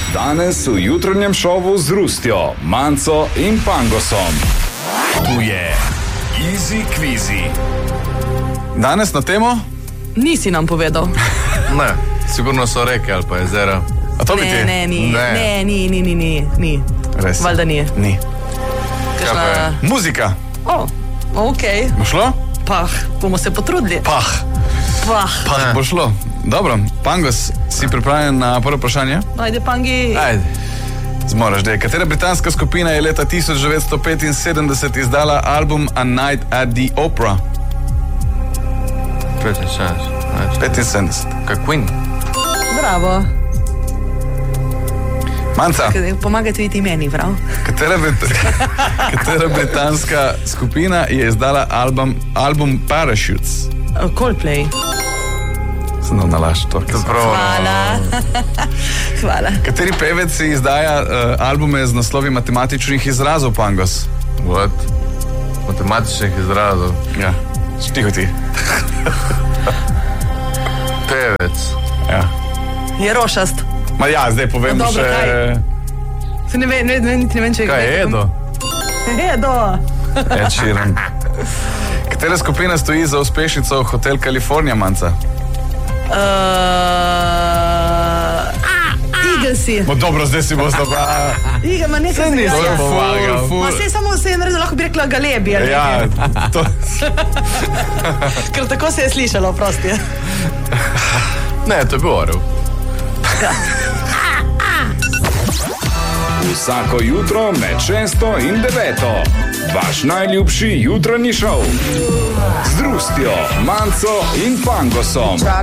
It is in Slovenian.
Danes v jutranjem šovu z Rustjo, Manco in Pangosom. Tu je Easy Quizy. Danes na temo? Nisi nam povedal. Ne, sigurno so reke ali pa jezera. A to bi ti? Ni. Res. Valjda ni. Ni. Kaj pa je? Muzika. Ok. Bo šlo? Bomo se potrudili. Bo šlo. Dobro, Pangos, si pripravljen na prvo vprašanje? Ajde, Pangi. Ajde. Zmoraš, da je. Katera britanska skupina je leta 1975 izdala album A Night at the Opera? 75. Kaj Queen? Bravo. Manca, Pomagajte vi ti meni, prav? katera britanska skupina je izdala album Parachutes? Coldplay. Samo nalaš to. Hvala. Kateri pevec izdaja albume z naslovi matematičnih izrazov, Pangos? What? Matematičnih izrazov. Ja, tiho ti. Pevec. Ja. Je rošast. Ma ja, zdaj povem Dobro, še... Se ne vem, če Kaj je Edo? Edo. Ed Sheeran. Katera skupina stoji za uspešnico Hotel California, Manca? Eaglesi. Dobro, zdaj si bo zdaj. Eagle, ma nekaj se To je pomagal. Ma se samo se je lahko bi rekla Galebi. Ali Ja, to... Ker tako se je slišalo, prosti. Ne, to je bil Orel. Vsako jutro med 6 in 9. Vaš najljubši jutranji šov. Z Rustjo, Manco in Pangosom.